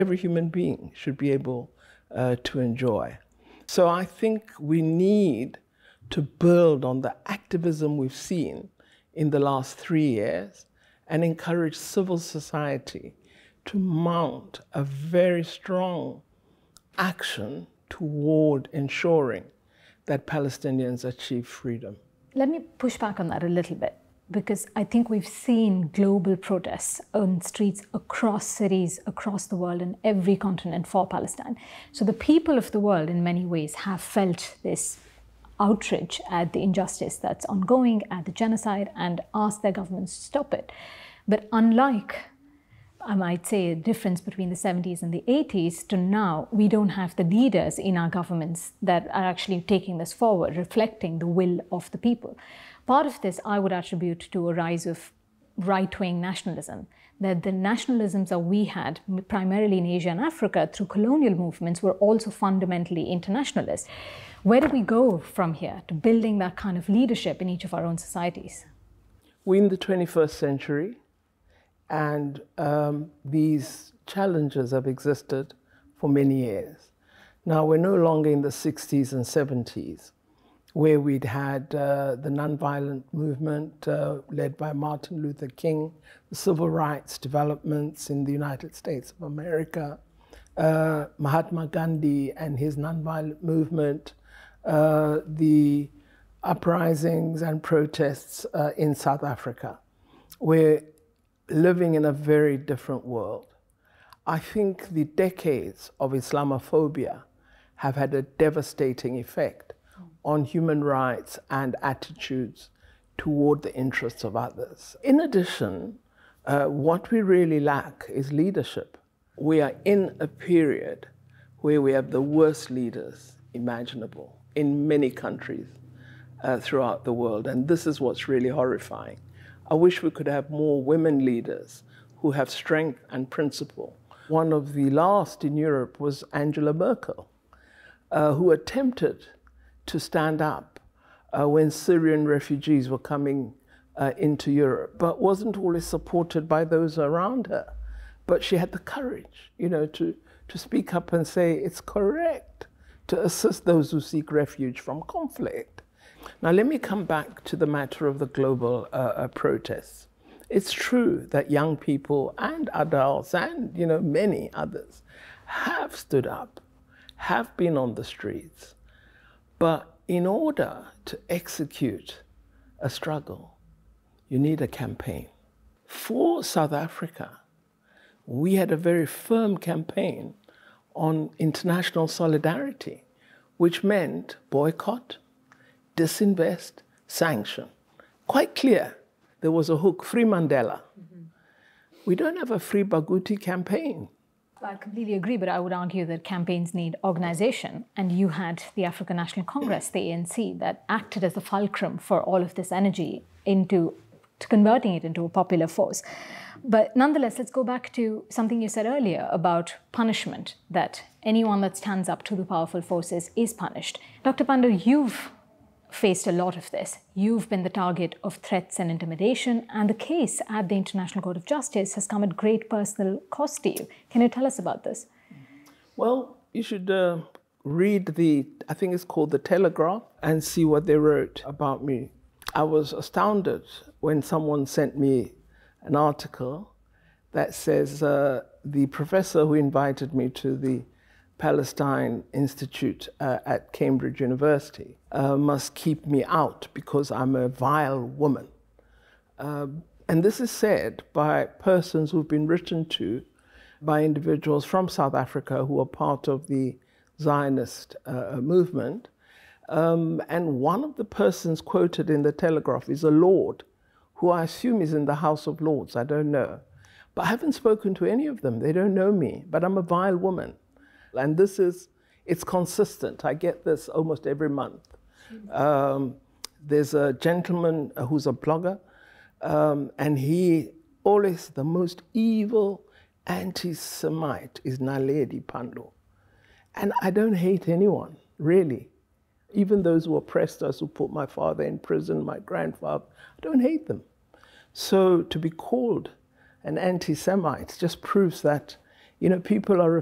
every human being should be able to enjoy. So I think we need to build on the activism we've seen in the last 3 years and encourage civil society to mount a very strong action toward ensuring that Palestinians achieve freedom. Let me push back on that a little bit, because I think we've seen global protests on streets across cities, across the world, in every continent for Palestine. So the people of the world, in many ways, have felt this outrage at the injustice that's ongoing, at the genocide, and asked their governments to stop it. But unlike, I might say, a difference between the 70s and the 80s to now, we don't have the leaders in our governments that are actually taking this forward, reflecting the will of the people. Part of this I would attribute to a rise of right-wing nationalism, that the nationalisms that we had primarily in Asia and Africa through colonial movements were also fundamentally internationalist. Where do we go from here to building that kind of leadership in each of our own societies? We're in the 21st century, and these challenges have existed for many years. Now, we're no longer in the 60s and 70s, where we'd had the nonviolent movement led by Martin Luther King, the civil rights developments in the United States of America, Mahatma Gandhi and his nonviolent movement, the uprisings and protests in South Africa. We're living in a very different world. I think the decades of Islamophobia have had a devastating effect on human rights and attitudes toward the interests of others. In addition, what we really lack is leadership. We are in a period where we have the worst leaders imaginable in many countries throughout the world, and this is what's really horrifying. I wish we could have more women leaders who have strength and principle. One of the last in Europe was Angela Merkel, who attempted to stand up when Syrian refugees were coming into Europe, but wasn't always supported by those around her. But she had the courage, to speak up and say it's correct to assist those who seek refuge from conflict. Now, let me come back to the matter of the global protests. It's true that young people and adults and, many others have stood up, have been on the streets. But in order to execute a struggle, you need a campaign. For South Africa, we had a very firm campaign on international solidarity, which meant boycott, disinvest, sanction. Quite clear. There was a hook, Free Mandela. Mm-hmm. We don't have a Free Baguti campaign. I completely agree, but I would argue that campaigns need organization. And you had the African National Congress, the ANC, that acted as the fulcrum for all of this energy into converting it into a popular force. But nonetheless, let's go back to something you said earlier about punishment, that anyone that stands up to the powerful forces is punished. Dr. Pandor, you've faced a lot of this. You've been the target of threats and intimidation, and the case at the International Court of Justice has come at great personal cost to you. Can you tell us about this? Well, you should read I think it's called The Telegraph, and see what they wrote about me. I was astounded when someone sent me an article that says the professor who invited me to the Palestine Institute at Cambridge University must keep me out because I'm a vile woman. And this is said by persons who've been written to by individuals from South Africa who are part of the Zionist movement. And one of the persons quoted in the Telegraph is a lord, who I assume is in the House of Lords, I don't know. But I haven't spoken to any of them, they don't know me, but I'm a vile woman. And it's consistent. I get this almost every month. There's a gentleman who's a blogger, and he always, the most evil anti-Semite is Naledi Pandor. And I don't hate anyone, really. Even those who oppressed us, who put my father in prison, my grandfather, I don't hate them. So to be called an anti-Semite just proves that people are